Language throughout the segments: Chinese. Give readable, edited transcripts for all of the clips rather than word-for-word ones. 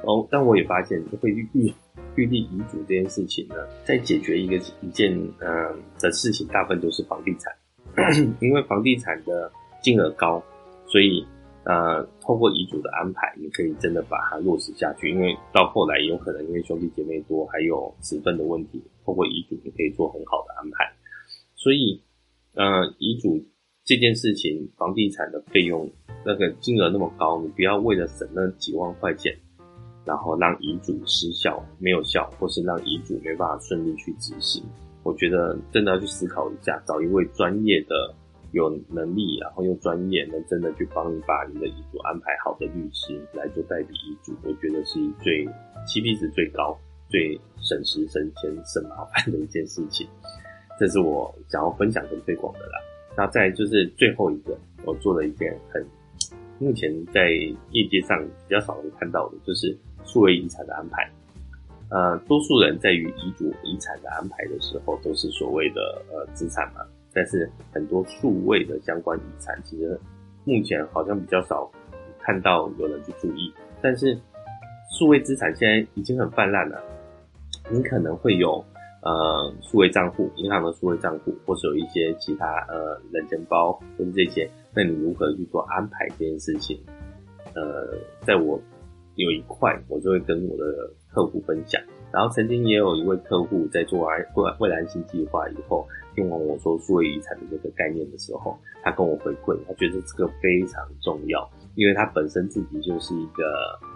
但我也发现会预立遗嘱这件事情呢，在解决一件的事情，大部分都是房地产，因为房地产的金额高，所以透过遗嘱的安排，你可以真的把它落实下去。因为到后来有可能因为兄弟姐妹多，还有持分的问题，透过遗嘱你可以做很好的安排。所以遗嘱这件事情，房地产的费用那个金额那么高，你不要为了省那几万块钱，然后让遗嘱失效没有效，或是让遗嘱没办法顺利去执行。我觉得真的要去思考一下，找一位专业的有能力然后又专业能真的去帮你把你的遗嘱安排好的律师来做代笔遗嘱，我觉得是最CP值最高、最省时省钱省麻烦的一件事情。这是我想要分享跟推广的啦。那再来就是最后一个，我做了一件目前在业界上比较少人看到的，就是数位遗产的安排。多数人在于遗嘱遗产的安排的时候，都是所谓的资产嘛，但是很多数位的相关遗产，其实目前好像比较少看到有人去注意。但是数位资产现在已经很泛滥了，你可能会有数位账户，银行的数位账户，或是有一些其他人钱包或是这些，那你如何去做安排这件事情？在我有一块，我就会跟我的客户分享。然后曾经也有一位客户在做未来安心计划以后，听完我说数位遗产的这个概念的时候，他跟我回馈，他觉得这个非常重要，因为他本身自己就是一个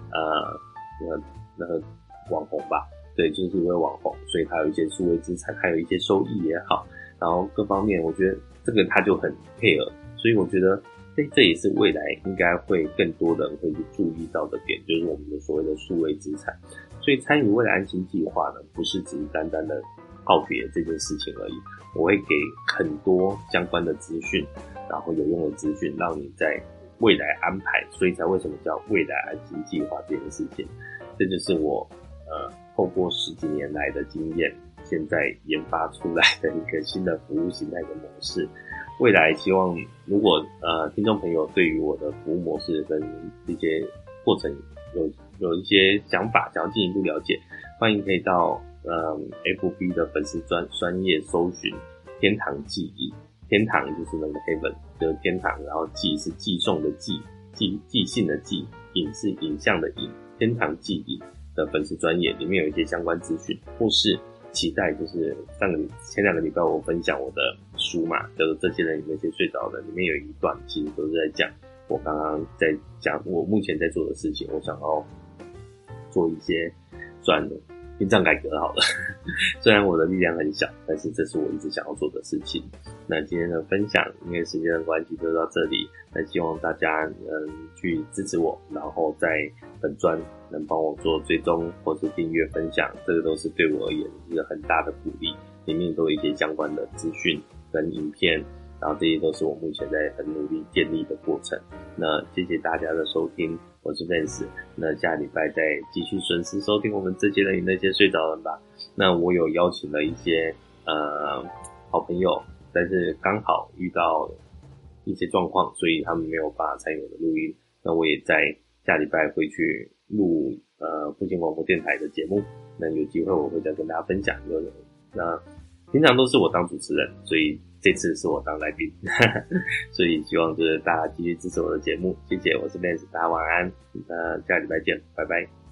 那个网红吧，对，就是一位网红，所以他有一些数位资产，还有一些收益也好，然后各方面，我觉得这个他就很配合，所以我觉得这也是未来应该会更多人会去注意到的点，就是我们的所谓的数位资产。所以参与未来安心计划呢，不是只是单单的告别这件事情而已，我会给很多相关的资讯，然后有用的资讯，让你在未来安排，所以才为什么叫未来安心计划这件事情。这就是我透过10几年来的经验，现在研发出来的一个新的服务形态的模式。未来希望如果听众朋友对于我的服务模式跟这些过程有一些想法，想要进一步了解，欢迎可以到FB 的粉丝专页搜寻天堂记忆，天堂就是那个 heaven 就是天堂，然后记是寄送的记信的记，影是影像的影，天堂记忆的粉丝专页里面有一些相关资讯，或是期待就是前2个礼拜我分享我的书嘛，叫做这些人有那些睡着的，里面有一段其实都是在讲我刚刚在讲我目前在做的事情，我想要做一些算了殡葬改革好了虽然我的力量很小，但是这是我一直想要做的事情。那今天的分享因为时间的关系就到这里，那希望大家去支持我，然后在本专能帮我做追踪或是订阅分享，这个都是对我而言一个很大的鼓励，里面都有一些相关的资讯跟影片，然后这些都是我目前在很努力建立的过程。那谢谢大家的收听，我是 Vance， 那下礼拜再继续准时收听我们这些人与那些睡着人吧。那我有邀请了一些好朋友，但是刚好遇到一些状况，所以他们没有办法参与我的录音。那我也在下礼拜会去录复兴广播电台的节目，那有机会我会再跟大家分享。那平常都是我当主持人，所以这次是我当来宾所以希望就是大家继续支持我的节目，谢谢，我是 Vance， 大家晚安，下礼拜见，拜拜。